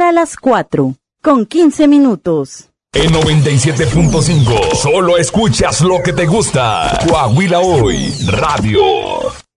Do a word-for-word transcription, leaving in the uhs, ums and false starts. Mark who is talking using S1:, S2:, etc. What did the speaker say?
S1: para las cuatro, con quince minutos.
S2: En noventa y siete punto cinco, solo escuchas lo que te gusta. Coahuila Hoy, Radio.